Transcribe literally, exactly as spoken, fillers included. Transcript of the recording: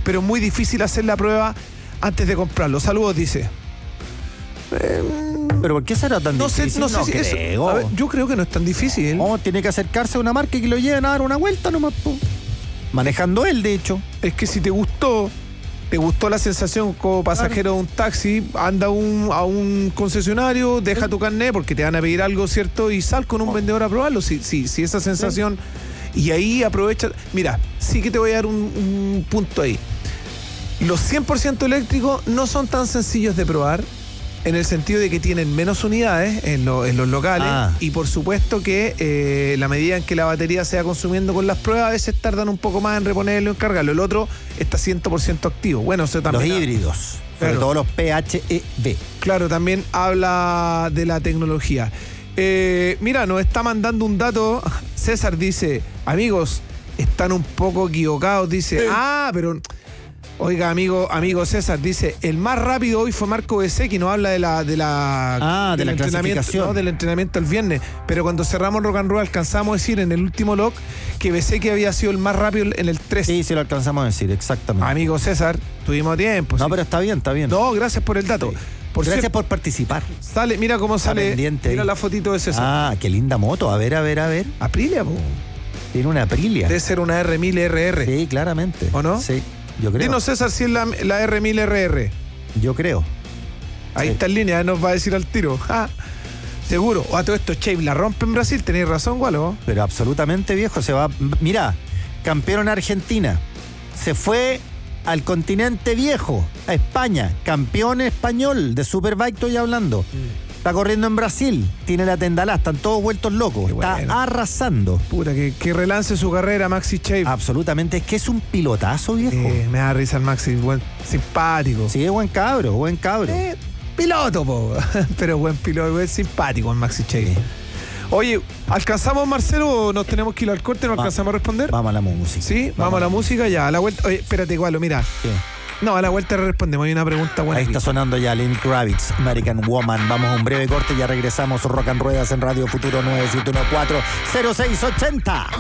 pero es muy difícil hacer la prueba antes de comprarlo. Saludos, dice. Eh, ¿Pero por qué será tan no difícil? Sé, no, no sé si creo. Eso, a ver, yo creo que no es tan difícil. No, tiene que acercarse a una marca y que lo lleven a dar una vuelta nomás, po. Manejando él, de hecho. Es que si te gustó, te gustó la sensación como pasajero de un taxi, anda un, a un concesionario, deja tu carnet porque te van a pedir algo, ¿cierto? Y sal con un vendedor a probarlo. Si, si, si esa sensación... Y ahí aprovecha... Mira, sí que te voy a dar un, un punto ahí. Los cien por ciento eléctricos no son tan sencillos de probar, en el sentido de que tienen menos unidades en, lo, en los locales ah. y por supuesto que eh, la medida en que la batería se va consumiendo con las pruebas, a veces tardan un poco más en reponerlo y en cargarlo. El otro está cien por ciento activo. Bueno, eso también... Los híbridos, claro. Sobre todo los P H E V. Claro, también habla de la tecnología. Eh, mira, nos está mandando un dato. César dice, amigos, están un poco equivocados. Dice, eh. ah, pero... Oiga, amigo, amigo César, dice, el más rápido hoy fue Marco Bezzecchi, nos habla de la, de la, ah, del de la entrenamiento, clasificación. ¿no? Del entrenamiento el viernes. Pero cuando cerramos Rock and Roll alcanzamos a decir en el último log que Bezzecchi había sido el más rápido en el tres. Sí, sí lo alcanzamos a decir, exactamente. Amigo César, tuvimos tiempo. No, sí. pero está bien, está bien. No, gracias por el dato. Sí. Por gracias cierto, por participar. Sale, mira cómo está sale. Pendiente mira ahí. la fotito de César. Ah, qué linda moto. A ver, a ver, a ver. Aprilia, po. Tiene una Aprilia. Debe ser una R mil R R. Sí, claramente. ¿O no? Sí. Yo creo. Dinos, César, si es la, la R mil R R. Yo creo. Ahí sí. está en línea, nos va a decir al tiro. Ah, seguro. O a todo esto, Shape la rompe en Brasil, tenéis razón, Gualo. Pero absolutamente, viejo. Se va. Mira, campeón en Argentina. Se fue al continente viejo, a España. Campeón español de Superbike, estoy hablando. Mm. Está corriendo en Brasil, tiene la tendalá, están todos vueltos locos, qué está bueno. Arrasando. Puta, que, que relance su carrera, Maxi Shape. Absolutamente, es que es un pilotazo, viejo. Eh, me da risa el Maxi, buen, simpático. Sí, es buen cabro, buen cabro. Eh, piloto, po. Pero buen piloto, buen simpático el Maxi Shape. Sí. Oye, ¿alcanzamos, Marcelo, o nos tenemos que ir al corte? ¿No Va, alcanzamos a responder? Vamos a la música. ¿Sí? Vamos, vamos a la música, ya, a la vuelta. Oye, espérate, Gualo, mira. ¿Qué? No, a la vuelta respondemos. Hay una pregunta buena. Ahí aquí. está sonando ya Lenny Kravitz, American Woman. Vamos a un breve corte y ya regresamos. Rock and Ruedas en Radio Futuro nueve siete uno cuatro cero seis ochenta.